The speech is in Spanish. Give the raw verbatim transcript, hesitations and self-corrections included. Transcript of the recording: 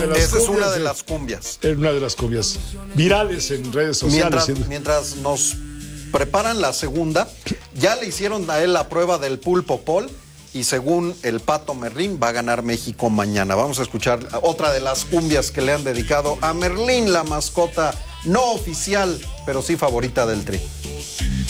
Esa es una de las cumbias. Es una de las cumbias virales en redes sociales. Mientras, mientras nos preparan la segunda, ya le hicieron a él la prueba del pulpo Paul y según el Pato Merlín va a ganar México mañana. Vamos a escuchar otra de las cumbias que le han dedicado a Merlín, la mascota no oficial, pero sí favorita del Tri.